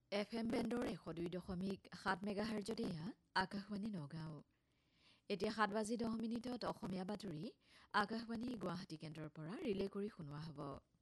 FM বেণ্ডৰ 102.7 মেগাহাৰ্জত এয়া আকাশবাণী নগাঁও। এতিয়া 7:10 অসমীয়া বাতৰি আকাশবাণী গুৱাহাটী কেন্দ্ৰৰ পৰা ৰিলে কৰি শুনোৱা হ'ব।